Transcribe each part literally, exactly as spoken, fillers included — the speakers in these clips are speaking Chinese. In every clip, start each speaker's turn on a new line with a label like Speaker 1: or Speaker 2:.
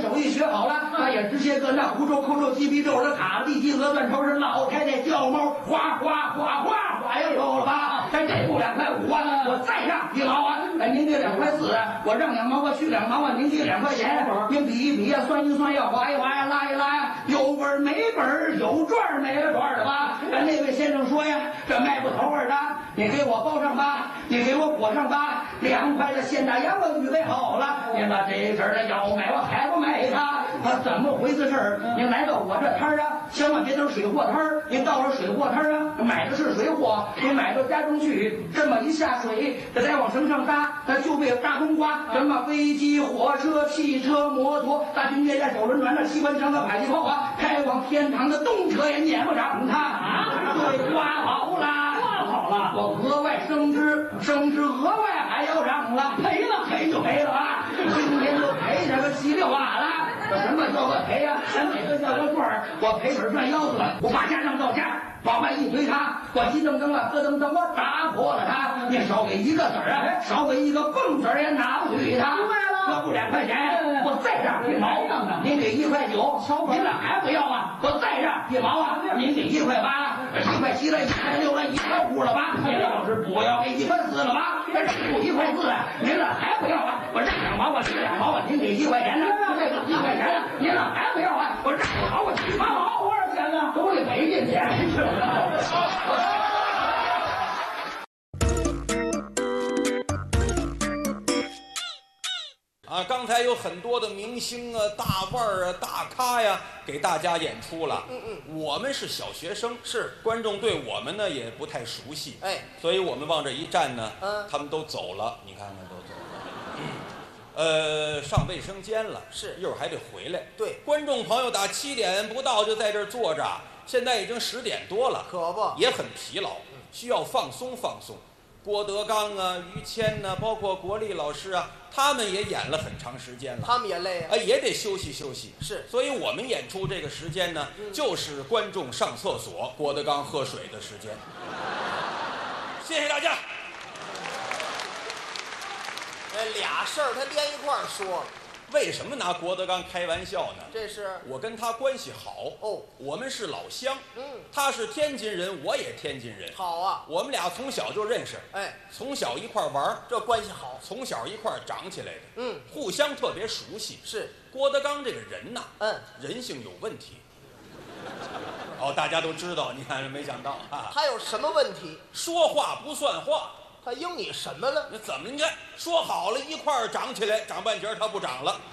Speaker 1: 手艺学好了，他也直接搁那胡诌抠诌鸡皮皱的卡地鸡鹅断头是老太太叫猫，哗哗哗哗哗呀，有了吧？咱这不两块五啊，我再让一毛啊，哎，您给两块四啊，我让两毛啊，去两毛啊，您给两块钱，您比一比呀，算一算呀，划一划呀，拉一拉呀，有本没本，有赚没了赚的吧？哎，那位先生说呀，这卖不头味的，你给我包上吧，你给我裹上吧，凉快的现大洋我预备好了，您把这阵儿的要买我还不买它？他怎么回事儿？您来到我这摊儿啊，千万别等水货摊儿。您到了水货摊儿啊，买的是水货，您买到家中去，这么一下水，这再往绳上搭，它就被大冬瓜，什么飞机、火车、汽车、摩托、大军舰、小轮船、那机关枪的迫击炮啊，开往天堂的动车也撵不上它啊！对，刮好了，刮好了，我额外升职，升职额外还要涨了，赔了赔就赔了啊！今天就赔这个稀里哗啦。什么叫个赔呀、啊？哪个叫个赚儿？我赔本赚腰子了，我把家上到家，往外一推他，我急噔噔了，咯噔噔，我打破了他。你少给一个子儿啊，少给一个蹦子儿也拿不去他。明白了，这不两块钱，我再让一毛，您给一块九，您俩还不要啊？我再让一毛啊，您给一块八，一块七了，一块六了，一块五了吧？您要是不要，给一块四了吧？这不一块四，您俩还不要啊？我让两毛，我给两毛啊，您给一块钱呢？这个一块钱。您俩还不要啊？我让好，我七八毛，多少钱呢？都得赔进钱去了。
Speaker 2: 啊，刚才有很多的明星啊、大腕儿啊、大咖呀，给大家演出了。嗯嗯，我们是小学生，是观众对我们呢也不太熟悉，哎，所以我们往这一站呢，嗯，他们都走了，你看看都走了。嗯呃，上卫生间了，是一会儿还得回来。对，观众朋友打七点不到就在这儿坐着，现在已经十点多了，可不也很疲劳，需要放松放松。郭德纲啊、于谦呐、啊，包括国立老师啊，他们也演了很长时间了，他们也累啊，哎，也得休息休息。是，所以我们演出这个时间呢，嗯、就是观众上厕所、郭德纲喝水的时间。谢谢大家。
Speaker 3: 这俩事儿他连一块儿说，
Speaker 2: 为什么拿郭德纲开玩笑呢？
Speaker 3: 这是
Speaker 2: 我跟他关系好哦，我们是老乡，嗯，他是天津人，我也天津人，好啊，我们俩从小就认识，哎，从小一块玩，这关系好，从小一块长起来的，嗯，互相特别熟悉。是郭德纲这个人呐，嗯，人性有问题。哦，大家都知道，你看没想到啊，
Speaker 3: 他有什么问题？
Speaker 2: 说话不算话。
Speaker 3: 他应你什么了？
Speaker 2: 那怎么？你看说好了一块儿长起来，长半截他不长了，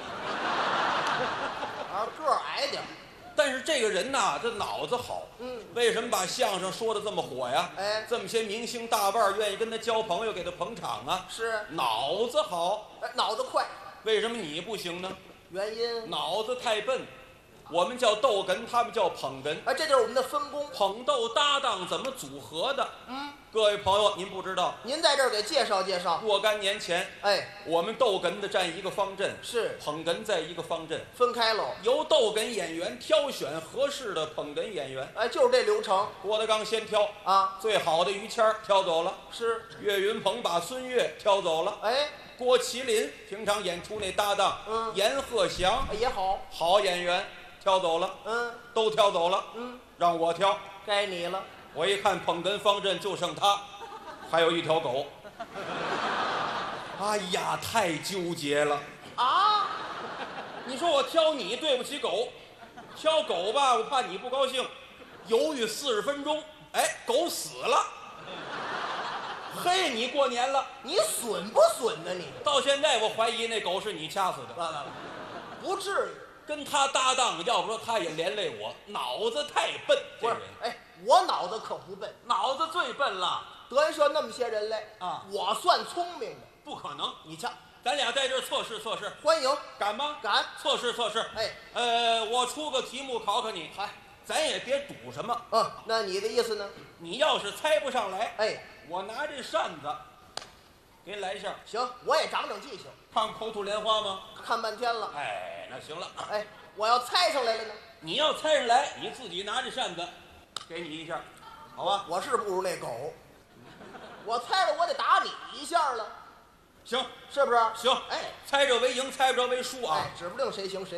Speaker 3: 啊，个儿矮点。
Speaker 2: 但是这个人呐，这脑子好。嗯，为什么把相声说的这么火呀？哎，这么些明星大腕愿意跟他交朋友，给他捧场啊？是，脑子好。
Speaker 3: 哎，脑子快。
Speaker 2: 为什么你不行呢？
Speaker 3: 原因？
Speaker 2: 脑子太笨。我们叫逗哏，他们叫捧哏。
Speaker 3: 哎，这就是我们的分工，
Speaker 2: 捧逗搭档怎么组合的？嗯，各位朋友，您不知道，
Speaker 3: 您在这儿给介绍介绍。
Speaker 2: 若干年前，哎，我们逗哏的站一个方阵，
Speaker 3: 是
Speaker 2: 捧哏在一个方阵，
Speaker 3: 分开喽。
Speaker 2: 由逗哏演员挑选合适的捧哏演员，
Speaker 3: 哎，就是这流程。
Speaker 2: 郭德纲先挑啊，最好的于谦挑走了，
Speaker 3: 是
Speaker 2: 岳云鹏把孙越挑走了，哎。郭麒麟平常演出那搭档，嗯，阎鹤祥
Speaker 3: 也好，
Speaker 2: 好演员。挑走了，嗯，都挑走了，嗯，让我挑，
Speaker 3: 该你了。
Speaker 2: 我一看捧哏方阵就剩他，还有一条狗。哎呀，太纠结了啊！你说我挑你对不起狗，挑狗吧，我怕你不高兴，犹豫四十分钟，哎，狗死了。嘿，你过年了，
Speaker 3: 你损不损呢？你
Speaker 2: 到现在我怀疑那狗是你掐死的，
Speaker 3: 不至于。
Speaker 2: 跟他搭档，要不说他也连累我，脑子太笨。这人，
Speaker 3: 哎，我脑子可不笨，
Speaker 2: 脑子最笨了。
Speaker 3: 德云社那么些人来啊，我算聪明的，
Speaker 2: 不可能。
Speaker 3: 你瞧，
Speaker 2: 咱俩在这儿测试测试，
Speaker 3: 欢迎，
Speaker 2: 敢吗？
Speaker 3: 敢，
Speaker 2: 测试测试。哎，呃，我出个题目考考你，嗨，咱也别赌什么。
Speaker 3: 嗯，那你的意思呢？
Speaker 2: 你要是猜不上来，
Speaker 3: 哎，
Speaker 2: 我拿这扇子给你来一下。
Speaker 3: 行，我也长长记性。
Speaker 2: 看口吐莲花吗？
Speaker 3: 看半天了。
Speaker 2: 哎，那行了。
Speaker 3: 哎，我要猜上来了呢？
Speaker 2: 你要猜上来，你自己拿着扇子，给你一下，好吧？
Speaker 3: 我是不如那狗，我猜着我得打你一下了。
Speaker 2: 行，
Speaker 3: 是不是？
Speaker 2: 行，哎，猜着为赢，猜不着为输啊。
Speaker 3: 哎，指不定谁行谁。